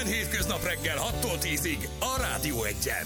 Minden hétköznap reggel 6-tól 10-ig a Rádió Egyen.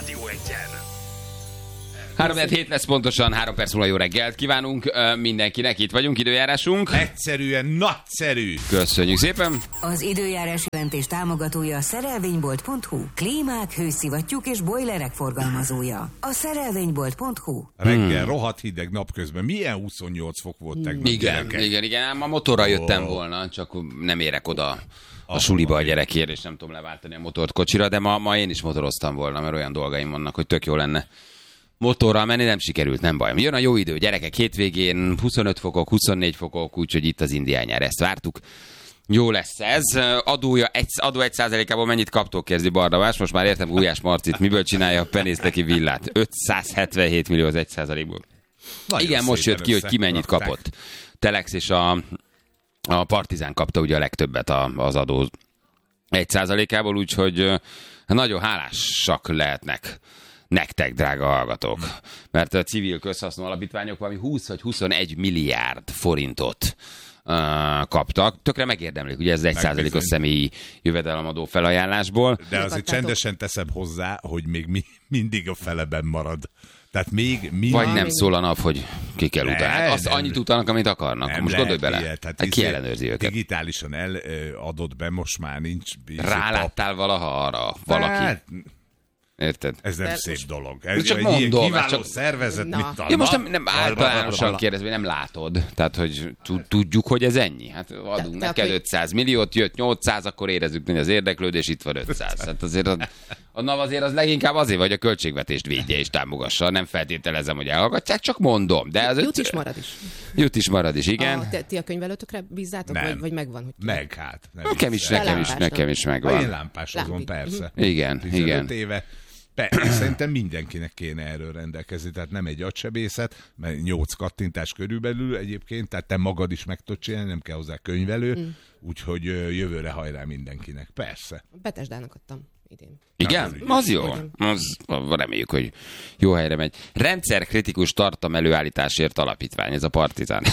3-7 lesz pontosan, 3 perc múlva jó reggelt kívánunk mindenkinek, itt vagyunk, időjárásunk. Egyszerűen nagyszerű. Köszönjük szépen. Az időjárás jelentés támogatója a szerelvénybolt.hu. Klímák, hőszivattyúk és bojlerek forgalmazója. A szerelvénybolt.hu. Reggel rohadt hideg, napközben. Milyen 28 fok volt tegnap? Igen, a motorral jöttem volna, csak nem érek oda a suliba a gyerekért, és nem tudom leváltani a motort kocsira, de ma én is motoroztam volna, mert olyan dolgaim vannak, hogy tök jó lenne motorral menni, nem sikerült, nem baj. Jön a jó idő, gyerekek, hétvégén 25 fokok, 24 fokok, úgyhogy itt az indián nyár, ezt vártuk. Jó lesz ez. Adó 1%-ából mennyit kaptok, kezdi Barnabás? Most már értem Gulyás Marcit, miből csinálja a penészteki villát. 577 millió az 1%-ból. Igen, most jött ki, hogy ki mennyit kapott. Telex és a Partizán kapta ugye a legtöbbet az adó 1%-ából, úgyhogy nagyon hálásak lehetnek nektek, drága hallgatók. Mert a civil közhasznú alapítványok valami 20 vagy 21 milliárd forintot kaptak. Tökre megérdemlik, ugye ez 1%-os személyi jövedelemadó felajánlásból. De azért csendesen teszem hozzá, hogy még mindig a feleben marad. Tehát még vagy nem szól a nap, hogy ki kell utalni. Hát azt annyit utalnak, amit akarnak. Nem most gondolj bele. Hát ki ellenőrzi őket? Digitálisan eladott be, most már nincs. Ráláttál valaha arra valaki? Érted? Ez nem szép dolog. Ez csak egy mondom, ilyen kiváló szervezet, mit talán. Ja, most nem általánosan kérdezve, nem látod. Tehát, hogy tudjuk, hogy ez ennyi. Hát adunk neked 500 milliót, jött 800, akkor érezzük, hogy az érdeklődés, itt van 500. Hát azért a NAV azért az leginkább azért, hogy a költségvetést védje és támogassa. Nem feltételezem, hogy elhallgatják, csak mondom. De az jut is marad is. Jut is marad is, igen. Ti a könyvelőtökre bízzátok, vagy megvan? Hogy meg hát. Nekem is megvan. Én lámpásozom, persze. Igen. 15 éve. Szerintem mindenkinek kéne erről rendelkezni, tehát nem egy agysebészet, mert 8 kattintás körülbelül egyébként, tehát te magad is meg tudod csinálni, nem kell hozzá könyvelő, úgyhogy jövőre hajrá mindenkinek, persze. Betesdának adtam idén. Igen? Az jó. Az, reméljük, hogy jó helyre megy. Rendszerkritikus tartalom előállításért alapítvány, ez a Partizán.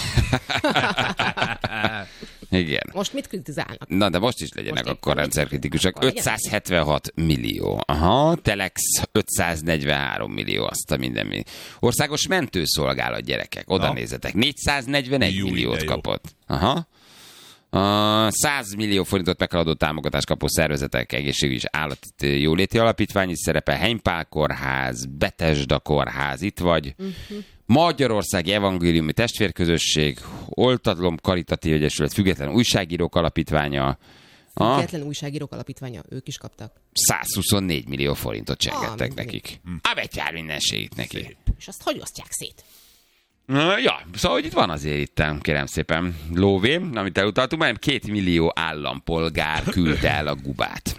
Igen. Most mit kritizálnak? Na, de most is legyenek most akkor rendszerkritikusak. 576 millió. Aha, Telex 543 millió, azt a minden. Országos mentőszolgálat, gyerekek, oda nézzetek. 441 milliót kapott. Aha. 100 millió forintot meghaladó támogatást kapó szervezetek, egészségügyi és állati jóléti alapítvány is szerepel, Heimpál kórház, Betesda kórház, itt vagy. Magyarországi Evangéliumi Testvérközösség, Oltatlom Karitatív Egyesület, Független Újságírók Alapítványa. Független Újságírók Alapítványa, ők is kaptak. 124 millió forintot csengettek nekik. A betyár mindenségét neki. Szép. És azt hogy osztják szét? Ja, szóval hogy itt van azért itt, kérem szépen, lóvé, amit elutaltunk, mert 2 millió állampolgár küldte el a gubát.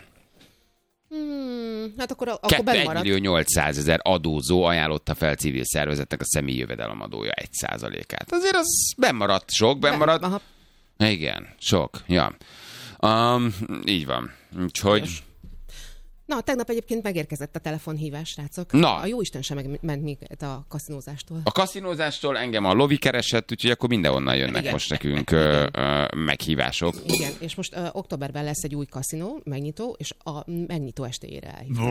Hát akkor benmaradt. 1 millió 800 000 adózó ajánlotta fel civil szervezetnek a személyi jövedelemadója 1%-át. Azért az benmaradt, benmaradt. Igen, sok, ja. Így van. Úgyhogy... Na, tegnap egyébként megérkezett a telefonhívás, srácok. Na. A jóisten sem ment minket a kaszinózástól. A kaszinózástól engem a lovi keresett, úgyhogy akkor mindenhonnan jönnek igen. Most nekünk meghívások. Igen, és most októberben lesz egy új kaszinó, megnyitó, és a megnyitó estéjére elhívjuk.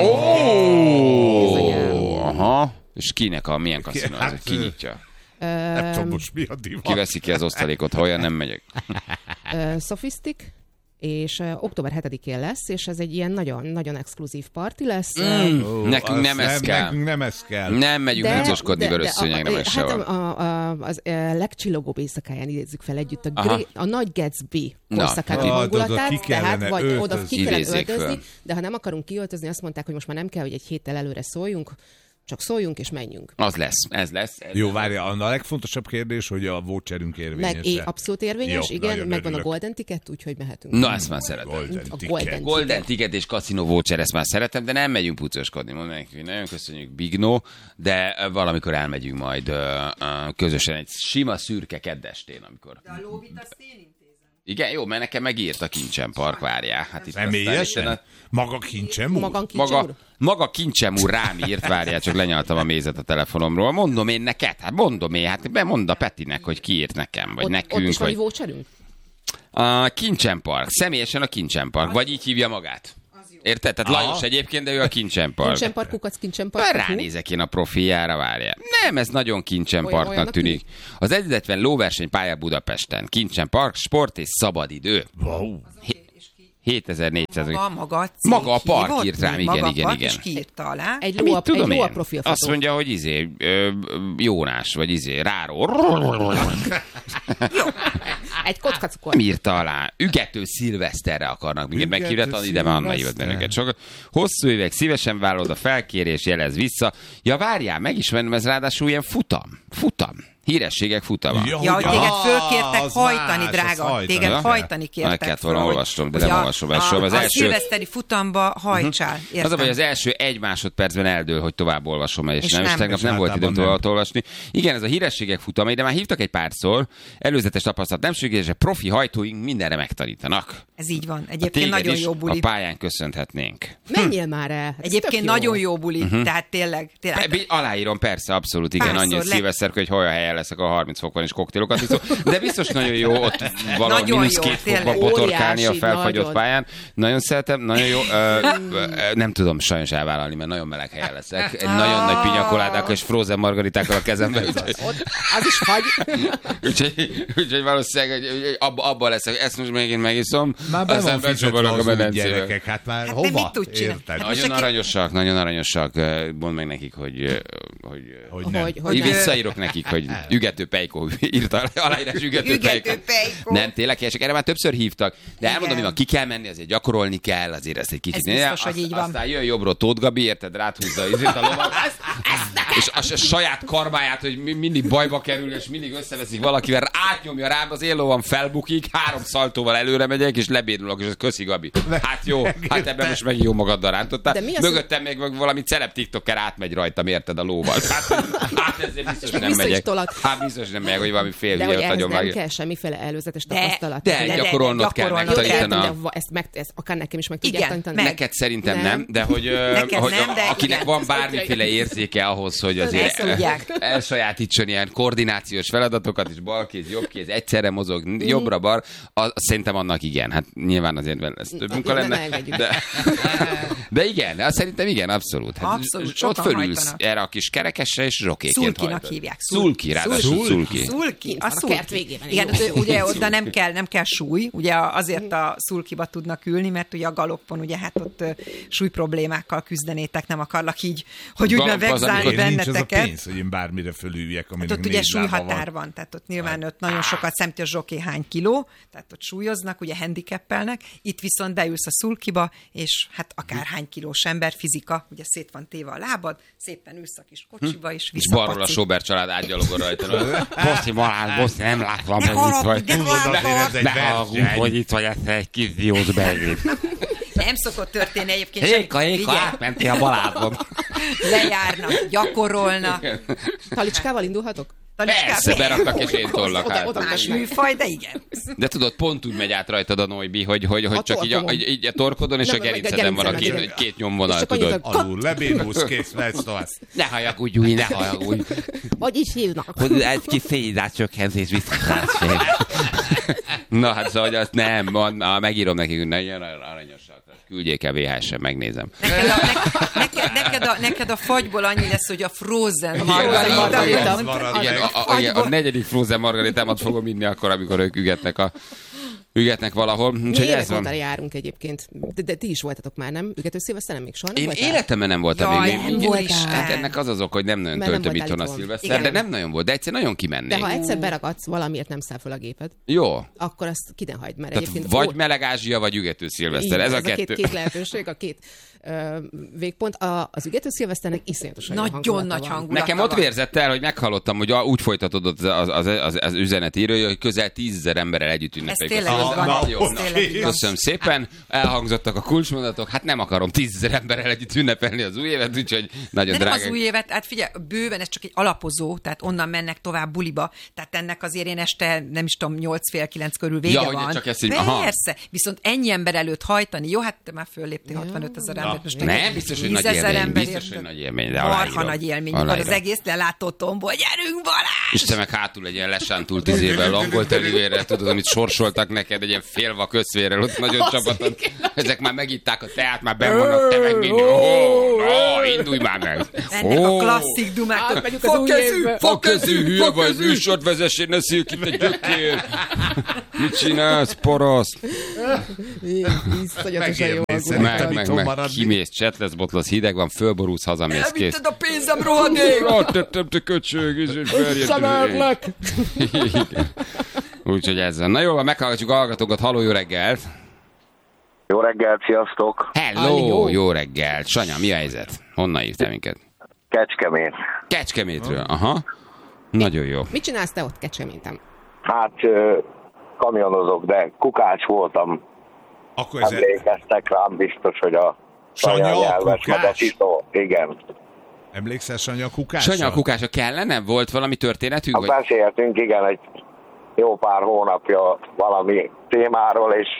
Aha. És kinek milyen kaszinó ez? Ki nyitja? Nem tudom most mi a divat. Ki ki az osztalékot, ha olyan nem megyek? Sophistic. És október 7-én lesz, és ez egy ilyen nagyon exkluzív parti lesz. Nekünk nem ez kell. Nekünk nem ez kell. Nem megyünk húzoskodni vörösszőnyegre, meg sehol. Az legcsillogóbb éjszakáján idézzük fel együtt a Nagy Gatsby korszakának hangulatát, tehát vagy oda ki kellene öltözni, de ha nem akarunk kiöltözni, azt mondták, hogy most már nem kell, hogy egy héttel előre szóljunk, csak szóljunk és menjünk. Az lesz, ez lesz. Jó, várja, a legfontosabb kérdés, hogy a voucherünk érvényes. Abszolút érvényes, jó, igen, megvan a Golden Ticket, úgyhogy mehetünk. Na, ezt már szeretem. Golden Ticket és Casino Voucher, ezt már szeretem, de nem megyünk pucoskodni. Mondom neki, nagyon köszönjük, Bignó, de valamikor elmegyünk majd közösen egy sima szürke keddestén, amikor... De a lóvit azt én intézem. Igen, jó, mert nekem megírt a Kincsen Park, várjál. Hát itt személyesen? Maga Kincsen úr? Maga Kincsen úr rám írt, várjál, csak lenyaltam a mézet a telefonomról. Mondom én neked, mondd a Petinek, hogy ki írt nekem, vagy nekünk. Ott is van voucherünk? A Kincsen Park, személyesen a Kincsen Park, vagy így hívja magát. Érted? Tehát Lajos egyébként, de ő a Kincsenpark. Kincsenpark, kukac, Kincsenpark. Ránézek én a profiára, várjál. Nem, ez nagyon Kincsenparknak tűnik. Az egyetlen lóverseny pálya Budapesten. Kincsenpark, sport és szabadidő. Wow. 7400. Maga a park írt rám, igen. És ki írta alá? Egy ló a profilfotó. Azt mondja, hogy Jónás, vagy Ráró. Jó. Egy kocka cukor. Írta alá. Ügető szilveszterre akarnak minket meghívni, ide már Anna jött bennünket sokat. Hosszú évek, szívesen vállalod a felkérés, jelez vissza. Ja, várjál, megismerem, ez ráadásul ilyen futam. Hírességek futama. Ja, hogy téged fölkértek hajtani, drága. Téged hajtani kértek. Meg kellett volna olvastom, de nem olvasom. Az első szilveszteri futamba hajtsál. Az a baj, az első 1 másodpercben eldől, hogy tovább olvasom, és tegnap nem volt időm tovább olvasni. Igen, ez a hírességek futama, de már hívtak egy párszor, előzetes tapasztalat nem szükséges, profi hajtóink mindenre megtanítanak. Ez így van. Egyébként nagyon jó buli. A pályán köszönhetnénk. Menjél már el. Egyébként nagyon jó buli. Tehát tényleg. Aláírom, persze, abszolút, igen, annyi szilveszter, hogy hol a helyen leszek a 30 fokon és koktélokat iszom, de biztos nagyon jó ott valami -2 fokba botorkálni a felfagyott pályán. Nagyon szeretem, nagyon jó. Nem tudom sajnos elvállalni, mert nagyon meleg helyen leszek. Egy nagyon nagy pinyakoládákkal és frozen margaritákkal a kezemben. Az is fagy. Úgyhogy valószínűleg abban leszek. Ezt most megint megiszom. Már be van fizetve az új gyerekek, hát már hova? Nagyon aranyosak. Mondd meg nekik, hogy visszaírok nekik, hogy Ügető Pejkó írta aláírás Ügető Pejkó. Nem, tényleg helyesek. Erre már többször hívtak, de elmondom, hogy ki kell menni, azért gyakorolni kell, azért ezt egy kicsit. Ez biztos, hogy így van. Aztán jön jobbról Tóth Gabi, érted, ráthúzza a lovat, és a saját karmáját, hogy mindig bajba kerül, és mindig összeveszik valakivel, átnyomja rám, az én lovam felbukik, 3 szaltóval előre megyek, és lebénulok, és köszi Gabi. Hát jó, hát ebben most meg jó magaddal rántottál. Mögöttem még valami celeb tiktoker átmegy rajtam, érted, a lóval. Hát ezért biztos nem megyek. Hát biztos nem megyek, hogy valami fél de hogy ehhez nem kell semmiféle előzetes tapasztalat. De gyakorolnod kell megtanítani. Ezt akár nekem is meg tudják tanítani. Neked szerintem nem, de hogy akinek van bármiféle érzéke ahhoz, hogy azért elsajátítson ilyen koordinációs feladatokat, és balkéz, jobbkéz, egyszerre mozog, jobbra-bar, szerintem annak igen. Hát nyilván azért ez több munka lenne. De igen, szerintem igen, abszolút. Abszolút, ott fölülsz erre a kis kerekesre, és zsokéként Szulkinak hívják. Szulki, ráadásul Szulki. A kert végében. Igen, ugye oda nem kell súly, ugye azért a szulkiba tudnak ülni, mert ugye a galoppon, ugye hát ott súly problémákkal küzdenétek, nem akarlak így, hogy úgy vegzálni benneteket. Nincs az a pénz, hogy én bármire fölüljek, aminek hát ott ugye súlyhatár van, tehát ott nyilván ott nagyon sokat szemti a zsoké hány kiló, tehát ott súlyoznak, ugye handicappelnek, itt viszont beülsz a szulkiba, és hát akár hány kilós ember, fizika, ugye szét van téve a lábad, szépen ülsz a kis kocsiba, és visszapaci. És balról a Sobert család átgyalogol rajta. Boszi, nem látom, hogy itt vagy. Ne hallgunk, hogy itt vagy, ezt egy kis diós beiglit. Nem szokott történni egyébként. Héka, átmentél a Balázson. Lejárnak, gyakorolnak. Talicskával indulhatok? Persze, beraktak és én tollak át. Más műfaj, de igen. De tudod, pont úgy megy át rajtad a Noibi, hogy csak így a torkodon, és a gerinceden van a két nyomvonal, tudod. Alul, lebénulsz, kész, lesz tovább. Ne hallagudj úgy, ne hallagudj. Hogy is hívnak? Hogy egy kis szénhidrátcsökkentés visszatárség. Na hát szóval, hogy azt nem, megírom nekik, hogy nagyon aranyosak. Küldjék el VHS-en, megnézem. Neked a fagyból annyi lesz, hogy a frozen margarita. A 4. frozen margaritámat fogom inni akkor, amikor ők ügetnek valahol. Mi évekre járunk egyébként. De ti is voltatok már, nem? Ügető szilveszter nem még soha nem voltál? Én életemben nem voltam még. Nem voltál. Hát ennek az ok, hogy nem nagyon töltöm itthon a szilveszter, de nem nagyon volt. De egyszer nagyon kimennék. De ha egyszer beragadsz, valamiért nem száll fel a géped. Jó. Akkor azt ki ne hagyd, mert tehát egyébként... Vagy meleg Ázsia, vagy ügető szilveszter. Ez a kettő. Két lehetőség, a két végpont. Az ügető szilveszternek iszonyatosan nagyon nagy hangulata. Nekem ott vérzett el, hogy meghallottam, hogy úgy folytatódott az üzenetírő, hogy közel 10 000 emberrel együtt ünnepeljük. Köszönöm szépen, elhangzottak a kulcsmondatok, hát nem akarom 10 000 emberrel együtt ünnepelni az új évet, úgyhogy nagyon drága. Nem az új évet, hát figyelj, bőven ez csak egy alapozó, tehát onnan mennek tovább buliba, tehát ennek azért én este, nem is tudom, 8-9 körül vége van. Csak ezt, persze, viszont ennyi ember előtt hajtani, jó, hát te már fölléptél 65 000 embert. Nem, biztos, hogy nagy élmény. Biztos, hogy nagy élmény, de marha nagy élmény, mikor az egész lelátó tomból, gyerünk Balázs! És te meg hátul egy ilyen lesántult 10 évvel langolt elivérrel, tudod, amit sorsoltak neked. neked egy ilyen félva köszvérrel, ott nagyon csapaton. Ezek már megitták a teát, már benn vannak, te meg mindig. Indulj már meg. Ennek a klasszik dumák. Fakezű, hülye vagy, műsort vezessé, ne szíj ki, te gyökér. Mit csinálsz, paraszt? Iszonyatosan jó meg kimész, csetlesz, botlasz, hideg van, fölborulsz, hazamész, kész. Elvitted a pénzem, rohadék! Tettem, te köcsög, Összeverlek! Úgyhogy ez van. Na jól van, meghallgatjuk a hallgatókat. Halló, jó reggelt! Jó reggelt, sziasztok! Hello, jó reggelt! Sanya, mi a helyzet? Honnan hívtál minket? Kecskemét. Kecskemétről, aha. Nagyon jó. Mit csinálsz te ott Kecskeméten? Hát kamionozok, de kukács voltam. Akkor ez emlékeztek rám biztos, hogy a Sanya nyelves, meg a titó. Igen. Emlékszel Sanya kukása? Sanya kukása kellene? Volt valami történetünk? Hát beszéltünk, igen, egy jó pár hónapja valami témáról, és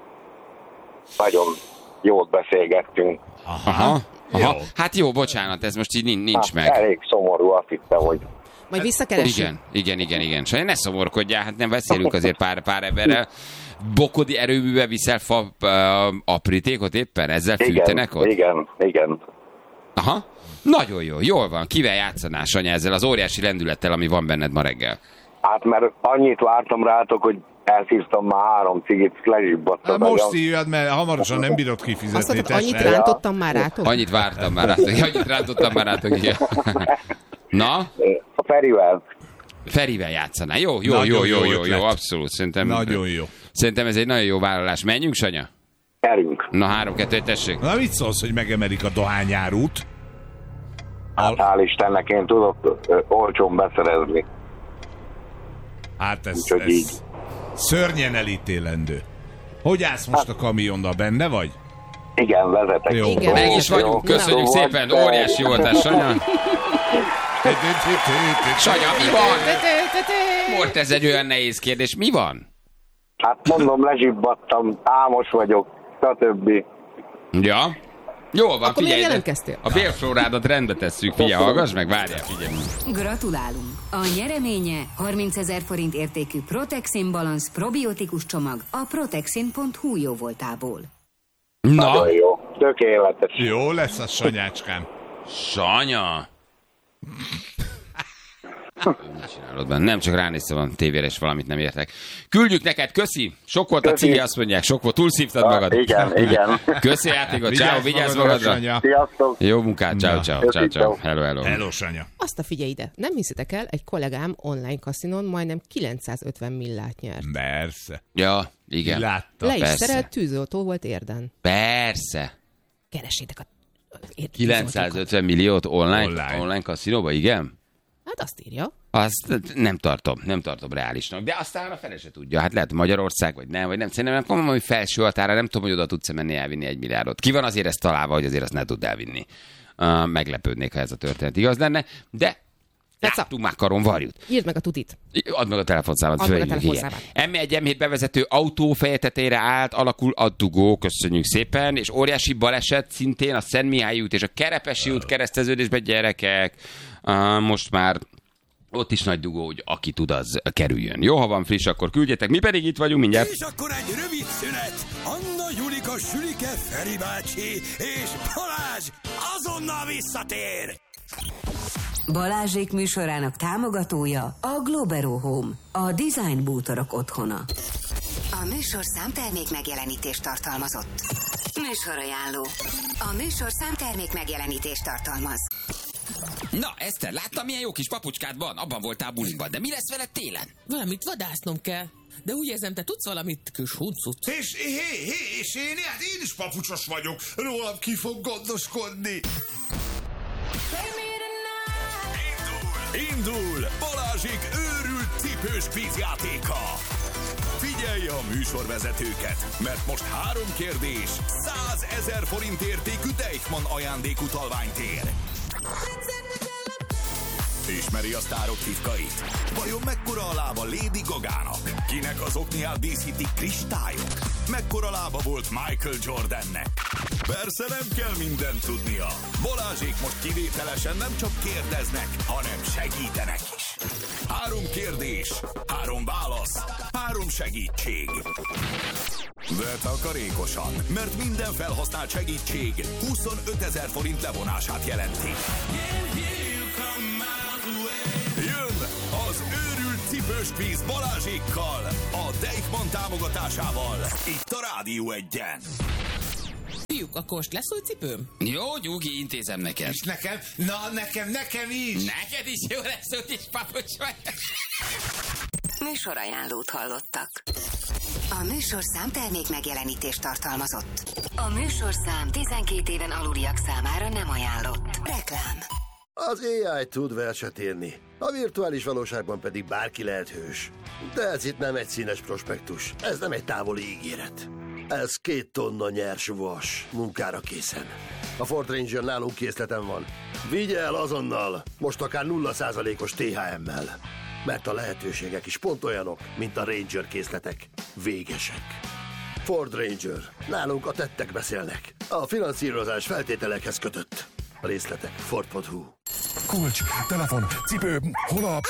nagyon jót beszélgettünk. Aha. Hát jó, bocsánat, ez most így nincs meg. Elég szomorú, azt hittem, hogy... Majd visszakeressük. Igen. Sanya, ne szomorkodjál, hát nem beszélünk azért pár emberrel. Bokodi erőművel viszel fa aprítékot éppen? Ezzel fűtenek ott? Igen. Aha. Nagyon jó, jól van. Kivel játszanál, Sanya, ezzel az óriási lendülettel, ami van benned ma reggel? Hát mert annyit vártam rátok, hogy elszívtam már 3 cigit, lezsibbadtam. Most szívjad, mert hamarosan nem bírod kifizetni. Azt mondtad, annyit rántottam már rátok? Annyit vártam már rátok. Igen. Na? A Ferivel. Ferivel játszanál. Jó, abszolút. Szerintem, nagyon jó. Szerintem ez egy nagyon jó vállalás. Menjünk, Sanya? Gyerünk. Na, 3-2, tessék. Na, mit szólsz, hogy megemelik a dohányárút? Hát hál' Istennek én tudok olcsón beszerezni. Hát ez szörnyen elítélendő. Hogy állsz most a kamionnal, benne vagy? Igen, vezetek. Jó. Igen. Meg is vagyunk, köszönjük szépen, óriási voltál, Sanya. Sanya, mi van? Volt ez egy olyan nehéz kérdés, mi van? Hát mondom, lezsibbadtam, álmos vagyok, stb. Ja. Jól van, akkor figyelj. Jelentkeztél? A bélflórádat rendbe tesszük, figyelj, hallgass meg, várjál, figyelj. Gratulálunk! A nyereménye 30 000 forint értékű Protexin Balance probiotikus csomag a protexin.hu jóvoltából. Na? Nagyon jó, tökéletes. Jó lesz a Sanyácskám. Sanya! Mit csinálod benne? Nem csak ránéztem a tévére, és valamit nem értek. Küldjük neked, köszi! Sok volt a cigi, azt mondják, sok volt, túlszívtad magad. Igen. Köszi játékot, ciao, vigyázz magadra. Sziasztok! Jó munkát, ciao. Hello. Hello, Sanya. Azt a figyelj ide, nem hiszitek el, egy kollégám online kaszinon majdnem 950 millát nyert. Persze. Ja, igen. Látta. Le is Persze. szerelt, tűzoltó volt érden. Persze. Keresétek a... 950 milliót online kaszinóba, igen? Hát azt írja. Azt nem tartom reálisnak. De aztán a fele se tudja. Hát lehet Magyarország, vagy nem. Szerintem nem hogy felső határa, nem tudom, hogy oda tudsz menni elvinni 1 milliárdot. Ki van azért ezt találva, hogy azért azt ne tud elvinni. Meglepődnék, ha ez a történet igaz lenne. De láttunk már karon varjút. Írd meg a tutit. Add meg a telefonszámot. M1 M7 bevezető autó feje tetejére állt, alakul a dugó, köszönjük szépen, és óriási baleset szintén a Szentmihályi út és a Kerepesi út kereszteződésben, gyerekek. Most már ott is nagy dugó, hogy aki tud, az kerüljön. Jó, ha van friss, akkor küldjetek. Mi pedig itt vagyunk mindjárt. És akkor egy rövid szünet. Anna, Julika, Sülike, Feri bácsi és Balázs azonnal visszatér. Balázsék műsorának támogatója a Globero Home, a design bútorok otthona. A műsor számtermék megjelenítést tartalmazott. Műsorajánló. A műsor számtermék megjelenítést tartalmaz. Na, Eszter, láttam, milyen jó kis papucskád van? Abban voltál buliban, de mi lesz veled télen? Valamit vadásznom kell. De úgy érzem, te tudsz valamit, kis huncut. És én is papucsos vagyok. Rólam ki fog gondoskodni. Indul Balázsék őrült cipős kvízjátéka. Figyelj a műsorvezetőket, mert most 3 kérdés, 100 000 forint értékű Deichmann ajándékutalványt ér. Ismeri a sztárok titkait? Vajon mekkora a lába Lady Gagának? Kinek az okniát díszítik kristályok? mekkora lába volt Michael Jordannek? Persze nem kell mindent tudnia. Balázsék most kivételesen nem csak kérdeznek, hanem segítenek is. 3 kérdés, 3 válasz, 3 segítség. De takarékosan, mert minden felhasznált segítség 25 000 forint levonását jelenti. Jön az őrült cipős kvíz Balázsékkal, a Deichmann támogatásával, itt a Rádió 1-en. Fiúk, akkor most lesz új cipőm? Jó, Gyugi, intézem neked. És nekem? Na, nekem is. Neked is jó lesz úgyis, papucs vagy. Műsorajánlót hallottak. A műsorszám termék megjelenítést tartalmazott. A műsorszám 12 éven aluliak számára nem ajánlott. Reklám. Az AI tud verset írni, a virtuális valóságban pedig bárki lehet hős. De ez itt nem egy színes prospektus, ez nem egy távoli ígéret. Ez 2 tonna nyers vas, munkára készen. A Ford Ranger nálunk készleten van. Vigye el azonnal, most akár 0%-os THM-mel. Mert a lehetőségek is pont olyanok, mint a Ranger készletek. Végesek. Ford Ranger. Nálunk a tettek beszélnek. A finanszírozás feltételekhez kötött. A részletek Ford.hu. Kulcs, telefon, cipő, hol a...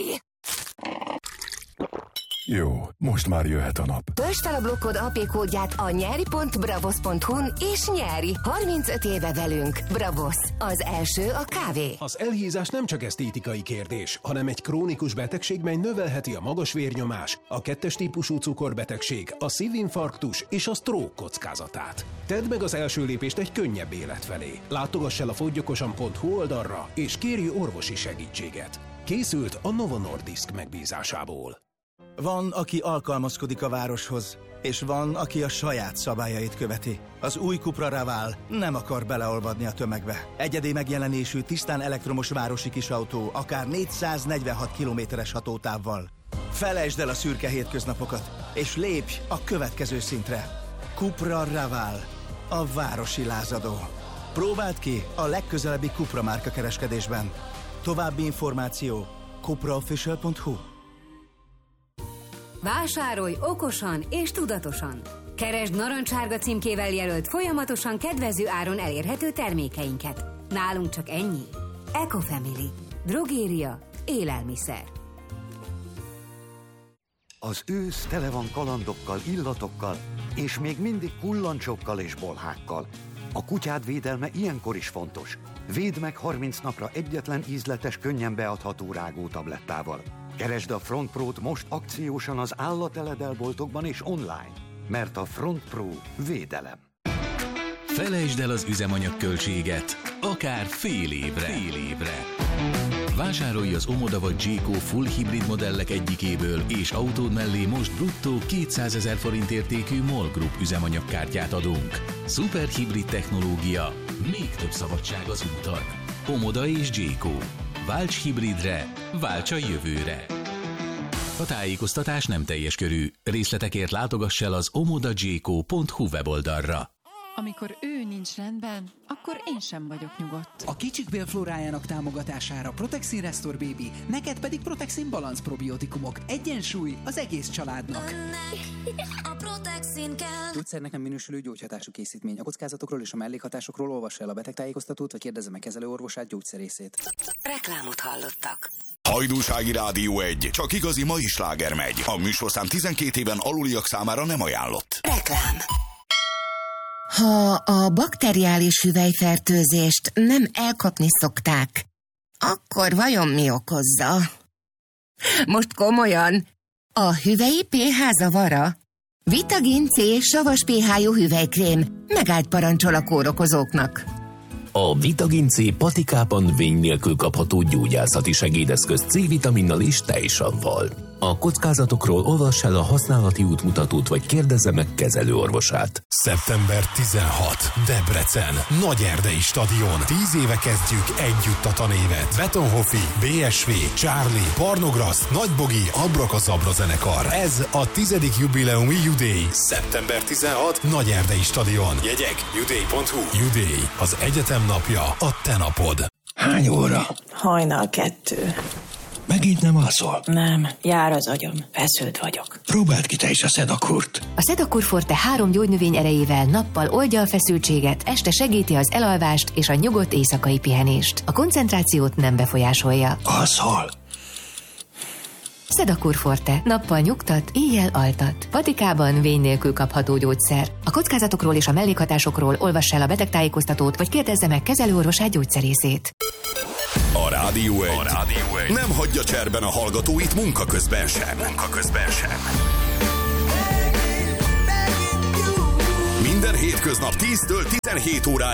Jó, most már jöhet a nap. Töltsd fel a blokkod AP kódját a nyeri.bravos.hu-n és nyeri. 35 éve velünk. Bravos. Az első a kávé. Az elhízás nem csak esztétikai kérdés, hanem egy krónikus betegség, mely növelheti a magas vérnyomás, a 2-es típusú cukorbetegség, a szívinfarktus és a stroke kockázatát. Tedd meg az első lépést egy könnyebb élet felé. Látogass el a foggyokosan.hu oldalra és kérj orvosi segítséget. Készült a Novo Nordisk megbízásából. Van, aki alkalmazkodik a városhoz, és van, aki a saját szabályait követi. Az új Cupra Raval nem akar beleolvadni a tömegbe. Egyedi megjelenésű, tisztán elektromos városi kisautó, akár 446 kilométeres hatótávval. Felejtsd el a szürke hétköznapokat, és lépj a következő szintre. Cupra Raval, a városi lázadó. Próbáld ki a legközelebbi Cupra márka kereskedésben. További információ cupraofficial.hu. Vásárolj okosan és tudatosan. Keresd narancsárga címkével jelölt folyamatosan kedvező áron elérhető termékeinket. Nálunk csak ennyi. Ecofamily. Drogéria. Élelmiszer. Az ősz tele van kalandokkal, illatokkal, és még mindig kullancsokkal és bolhákkal. A kutyád védelme ilyenkor is fontos. Védd meg 30 napra egyetlen ízletes, könnyen beadható rágótablettával. Keresd a Front Pro-t most akciósan az állateledelboltokban és online, mert a Front Pro védelem. Felejtsd el az üzemanyagköltséget, akár fél évre. Vásárolj az Omoda vagy Jayco full hibrid modellek egyikéből, és autód mellé most bruttó 200 000 forint értékű MOL Group üzemanyagkártyát adunk. Szuper hibrid technológia, még több szabadság az úton. Omoda és Jayco. Válts hibridre, válts a jövőre. A tájékoztatás nem teljes körű. Részletekért látogass el az omodajayco.hu weboldalra. Amikor ő nincs rendben, akkor én sem vagyok nyugodt. A kicsik bélflórájának támogatására Protexin Restore Baby, neked pedig Protexin Balance probiotikumok. Egyensúly az egész családnak. A Protexin kell. Gyógyszernek minősülő gyógyhatású készítmény. A kockázatokról és a mellékhatásokról olvassa el a betegtájékoztatót, vagy kérdezze meg kezelőorvosát, gyógyszerészét. Reklámot hallottak. Hajdúsági Rádió 1. Csak igazi mai sláger megy. A műsorszám 12 éven aluliak számára nem ajánlott. Reklám. Ha a bakteriális hüvelyfertőzést nem elkapni szokták, akkor vajon mi okozza? Most komolyan, a hüvelyi pH zavara? Vitagin C savas pH-jú hüvelykrém megállt parancsol a kórokozóknak. A Vitagin C patikában vény nélkül kapható gyógyászati segédeszköz C-vitaminnal és tejsavval. A kockázatokról olvass el a használati útmutatót, vagy kérdezze meg kezelőorvosát. Szeptember 16. Debrecen. Nagy-Erdei stadion. 10 éve kezdjük együtt a tanévet. Betonhofi, BSV, Charlie, Barnograszt, Nagybogi, Abrakazabra zenekar. Ez a 10. jubileumi Judei. Szeptember 16. Nagy-Erdei stadion. Jegyek judei.hu. Judei. Az egyetem napja, a te napod. Hány óra? Hajnal 2. Megint nem alszol? Nem, jár az agyam. Feszült vagyok. Próbáld ki te is a Sedakurt. A Sedakur Forte 3 gyógynövény erejével nappal oldja a feszültséget, este segíti az elalvást és a nyugodt éjszakai pihenést. A koncentrációt nem befolyásolja. Alszol? Sedakur Forte. Nappal nyugtat, éjjel altat. Patikában vény nélkül kapható gyógyszer. A kockázatokról és a mellékhatásokról olvass el a betegtájékoztatót, vagy kérdezze meg kezelőorvosát, gyógyszerészét. A Rádió 1 nem hagyja cserben a hallgatóit munka közben sem. Minden hétköznap 10-től 17 óráig